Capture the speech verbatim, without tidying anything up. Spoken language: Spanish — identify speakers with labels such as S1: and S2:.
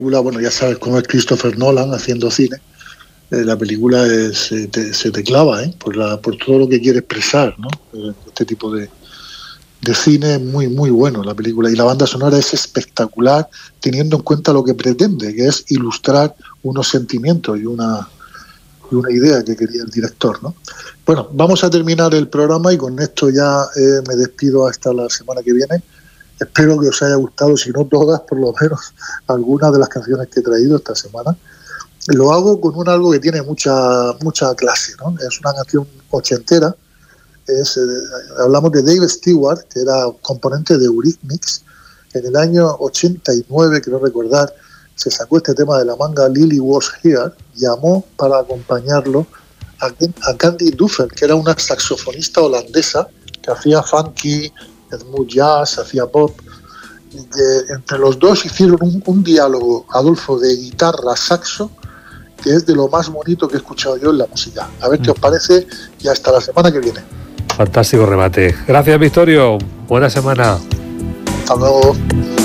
S1: Bueno, ya sabes cómo es Christopher Nolan haciendo cine. Eh, la película es, se, te, se te clava, ¿eh? por, la, por todo lo que quiere expresar, ¿no? Eh, este tipo de, de cine es muy, muy bueno, la película. Y la banda sonora es espectacular, teniendo en cuenta lo que pretende, que es ilustrar unos sentimientos y una, y una idea que quería el director, ¿no? Bueno, vamos a terminar el programa y con esto ya eh, me despido hasta la semana que viene. Espero que os haya gustado, si no todas, por lo menos algunas de las canciones que he traído esta semana. Lo hago con un algo que tiene mucha mucha clase, ¿no? Es una canción ochentera. Es, eh, hablamos de Dave Stewart, que era componente de Eurythmics. En el año ochenta y nueve, quiero recordar, se sacó este tema de la manga. Lily Was Here. Llamó para acompañarlo a, a Candy Duffer, que era una saxofonista holandesa que hacía funky, smooth jazz, hacía pop, y que entre los dos hicieron un, un diálogo, Adolfo, de guitarra saxo, que es de lo más bonito que he escuchado yo en la música. A ver qué os parece y hasta la semana que viene.
S2: Fantástico remate. Gracias, Victorio. Buena semana.
S1: Hasta luego.